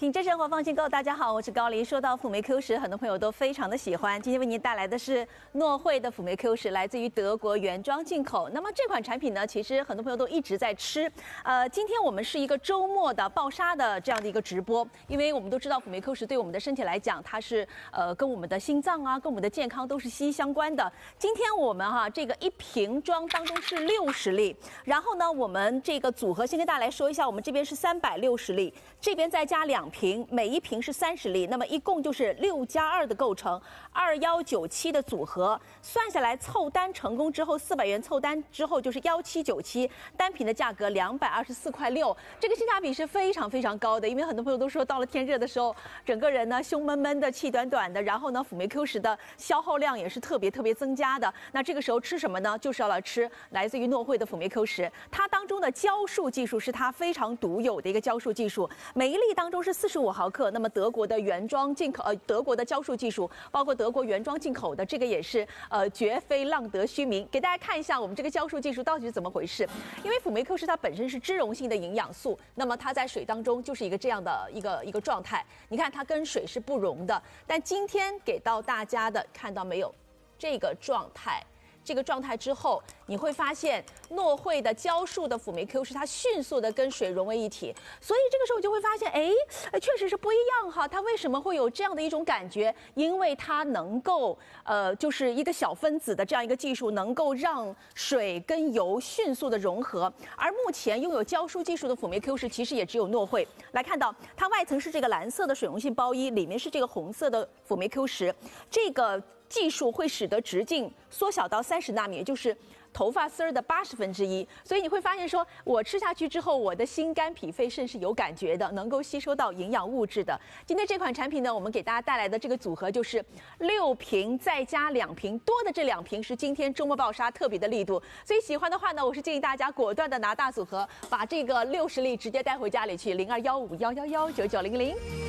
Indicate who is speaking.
Speaker 1: 品质生活放心购，大家好，我是高黎。说到辅酶 Q 十，很多朋友都非常的喜欢。今天为您带来的是诺惠的辅酶 Q 十，来自于德国原装进口。那么这款产品呢，其实很多朋友都一直在吃。今天我们是一个周末的爆杀的这样的一个直播，因为我们都知道辅酶 Q 十对我们的身体来讲，它是跟我们的心脏啊，跟我们的健康都是息息相关的。今天我们这个一瓶装当中是60粒，然后呢，我们这个组合先跟大家来说一下，我们这边是360粒，这边再加2瓶，每一瓶是30粒，那么一共就是6+2的构成，2197的组合，算下来凑单成功之后，400元凑单之后就是1797，单瓶的价格224.6块，这个性价比是非常非常高的，因为很多朋友都说到了天热的时候，整个人呢胸闷闷的、气短短的，然后呢辅酶 Q 十的消耗量也是特别增加的，那这个时候吃什么呢？就是要来吃来自于诺惠的辅酶 Q 十，它当中的胶束技术是它非常独有的一个胶束技术，每一粒当中是45毫克，那么德国的原装进口，德国的胶束技术，包括德国原装进口的，这个也是绝非浪得虚名。给大家看一下我们这个胶束技术到底是怎么回事。因为辅酶 Q 十它本身是脂溶性的营养素，那么它在水当中就是一个这样的一个状态。你看它跟水是不溶的，但今天给到大家的，看到没有这个状态？这个状态之后，你会发现诺惠的胶束的辅酶 Q 十它迅速的跟水融为一体，所以这个时候就会发现，确实是不一样哈。它为什么会有这样的一种感觉？因为它能够就是一个小分子的这样一个技术，能够让水跟油迅速的融合。而目前拥有胶束技术的辅酶 Q 十其实也只有诺惠。来看到它外层是这个蓝色的水溶性包衣，里面是这个红色的辅酶 Q 十，这个技术会使得直径缩小到30纳米，也就是头发丝儿的1/80，所以你会发现说，我吃下去之后，我的心肝脾肺肾是有感觉的，能够吸收到营养物质的。今天这款产品呢，我们给大家带来的这个组合就是6瓶再加2瓶，多的这2瓶是今天周末爆杀特别的力度，所以喜欢的话呢，我是建议大家果断的拿大组合，把这个60粒直接带回家里去，0215111990。